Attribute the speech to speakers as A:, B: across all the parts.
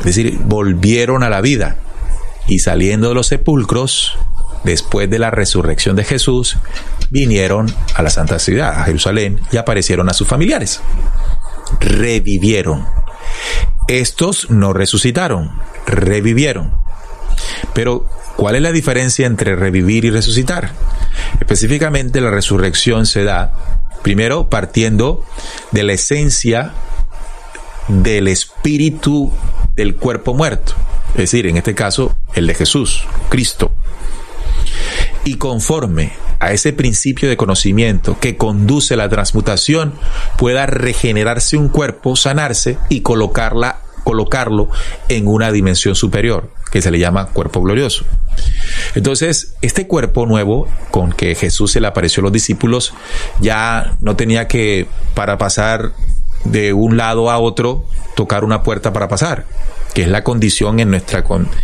A: decir, volvieron a la vida y saliendo de los sepulcros, después de la resurrección de Jesús, vinieron a la Santa Ciudad, a Jerusalén, y aparecieron a sus familiares. Revivieron. Estos no resucitaron, revivieron. Pero, ¿cuál es la diferencia entre revivir y resucitar? Específicamente, la resurrección se da, primero, partiendo de la esencia del espíritu del cuerpo muerto. Es decir, en este caso, el de Jesús, Cristo. Y conforme a ese principio de conocimiento que conduce a la transmutación, pueda regenerarse un cuerpo, sanarse y colocarlo en una dimensión superior, que se le llama cuerpo glorioso. Entonces, este cuerpo nuevo con que Jesús se le apareció a los discípulos, ya no tenía que, para pasar de un lado a otro, tocar una puerta para pasar, que es la condición en nuestra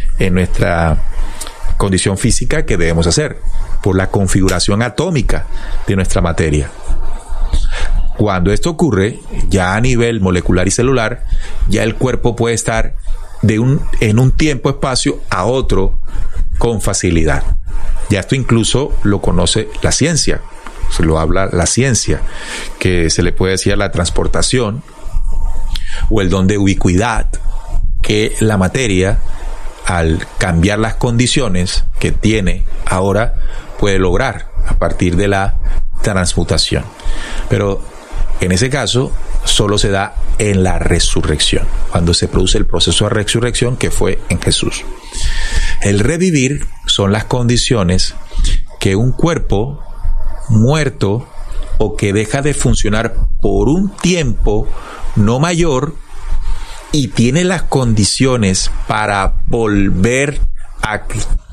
A: condición física que debemos hacer, por la configuración atómica de nuestra materia. Cuando esto ocurre, ya a nivel molecular y celular, ya el cuerpo puede estar en un tiempo-espacio a otro con facilidad. Ya esto incluso lo conoce la ciencia, se lo habla la ciencia, que se le puede decir la transportación o el don de ubicuidad, que la materia, al cambiar las condiciones que tiene ahora, puede lograr a partir de la transmutación. Pero en ese caso solo se da en la resurrección, cuando se produce el proceso de resurrección que fue en Jesús. El revivir son las condiciones que un cuerpo muerto o que deja de funcionar por un tiempo no mayor y tiene las condiciones para volver a